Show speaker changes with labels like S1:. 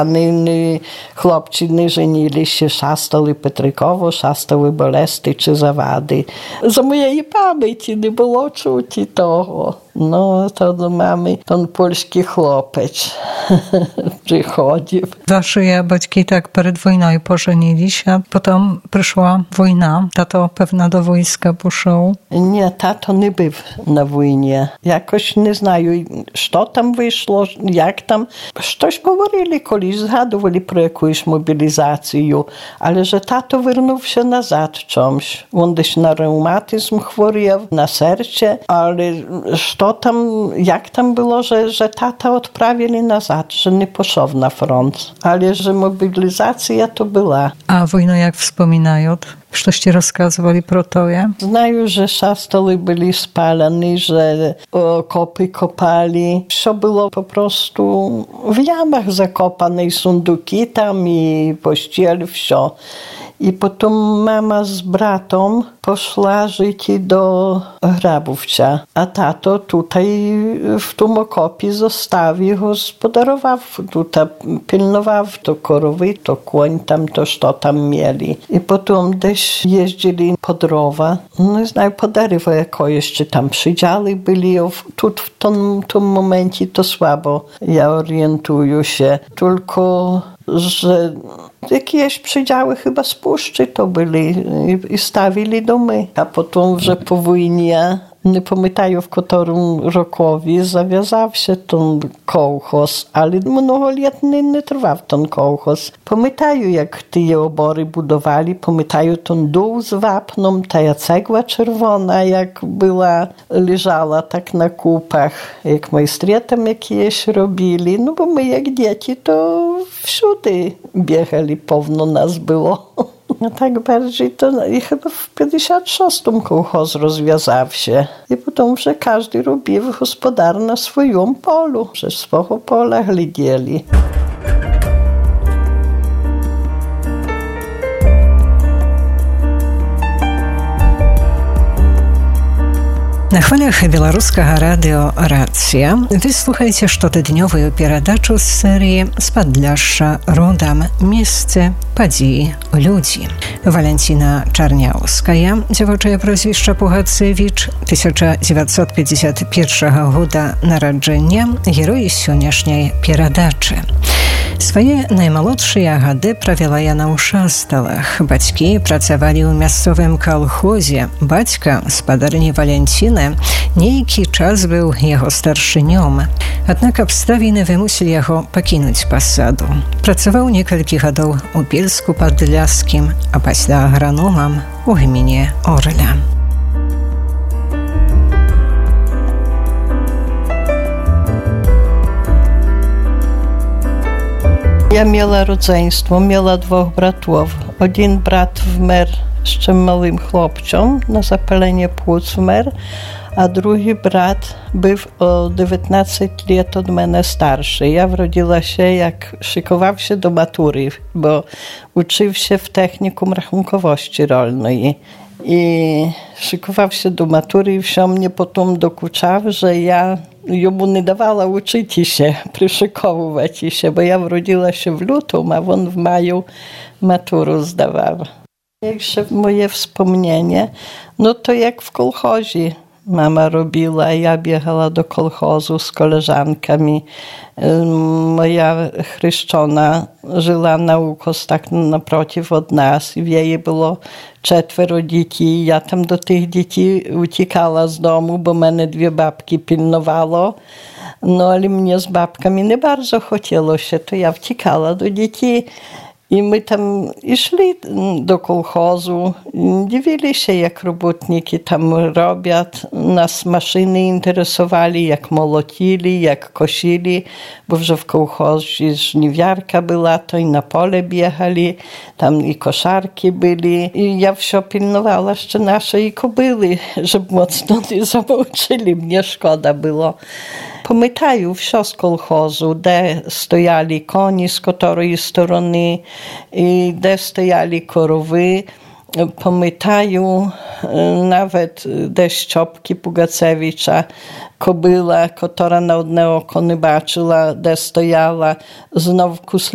S1: Нині хлопці не женилися, шастали Петриково, шастали болезти чи завади. За моєї пам'яті не було чути того. No, to do mamy ten polski chłopiec przychodził.
S2: Wasze батьки tak перед війною поженилися, потім прийшла війна, тато, певно, до війська пішов.
S1: Nie, tato nie był na wojnie. Jakoś nie знаю, що там вийшло, як там. Щось говорили колись, згадували про якусь мобілізацію, але że tato вернувся назад чомусь. Він десь на ревматизм хворів, на серце, але що там, як там було, że tata odprawili nazad, że nie poszedł na front, ale że mobilizacja to była.
S2: A wojnę jak wspominają? Щось розказували про то?
S1: Знаю, że szastoli byli spalani, że okopy kopali. Все było po prostu w jamach zakopane i sunduki tam i pościel, все. I potem mama z bratem poszła żyć do Grabówcia, a tato tutaj w tym okopie zostawił, gospodarował tutaj, pilnował to korowy, to koń tam, to co tam mieli. I potem gdzieś jeździli po drowa, no nie znam, po derewo jakoś, czy tam przydziały byli, tu w tym momencie to słabo ja orientuję się, tylko że jakieś przydziały chyba z puszczy to byli i stawili domy. A potem, że po wojnie, nie pamiętają w którym rokowi, zawiązał się ten kołchoz, ale mnogo lat nie trwał ten kołchoz. Pamiętają, jak te obory budowali, pamiętają ten dół z wapnem, ta cegła czerwona, jak była, leżała tak na kupach, jak majstry tam jakieś robili. No bo my jak dzieci to wszędzie biegali, pewno nas było. No tak bardziej to i chyba w 56 kołchoz rozwiązał się. I potem, że każdy robił gospodar na swoim polu, że swojego pola glidzieli.
S2: На хвилях Белорусского радио «Рация» вы слухаете штотыднёвую передачу з серії «Спадляшша родам. Месцы, падзеі, людзі». Валентина Чарняўская, дзявочае прозвішча Пугацевіч, 1951 года нараджэння, герой сённяшняй перадачы. Свае наймалодшыя гады правяла яна ў Шасталах. Бацькі працавалі ў мясцовым калхозе. Бацька, спадарні Валентины, нейкі час быў яго старшынём. Аднак абставіны вымусілі яго пакінуць пасаду. Працаваў некалькі гадоў у Бельску Падляскім, а пасля аграномам у гміне Орля.
S1: Ja miała rodzeństwo, miała dwóch bratów. Jeden brat wmer jeszcze małym chłopcem, na zapalenie płuc wmer, a drugi brat był o 19 lat od mnie starszy. Ja wrodziła się, jak szykował się do matury, bo uczył się w technikum rachunkowości rolnej. I szykował się do matury i wsią mnie potem dokuczał, że ja jemu nie dawała uczyć się, przyszykowywać się, bo ja wrodziła się w lutym, a on w maju maturę zdawał. Jeszcze moje wspomnienie, no to jak w kolchozie mama robiła, ja biegała do kolchozu z koleżankami. Moja chryszczona żyła na ukos tak naprotiv od nas i w jej było 4 dzieci. Ja tam do tych dzieci uciekała z domu, bo mnie 2 babki pilnowało. No ale mnie z babkami nie bardzo chciało się, to ja uciekała do dzieci. I my tam szli do kolchozu, dziwili się, jak robotniki tam robią. Nas maszyny interesowali, jak molotili, jak kosili, bo że w kolchozie żniwiarka była, to i na pole biegali, tam i koszarki byli. I ja wszystko pilnowała jeszcze naszej kobyły, żeby mocno nie zamączyli, mnie szkoda było. Pamiętają wszystko z kolchozu, gdzie stojali koni z której strony i gdzie stojali korowy. Pamiętają nawet gdzie Szczopki Pugacewicza, kobyla, która na jedno oko nie baczyła, gdzie stojała, znowu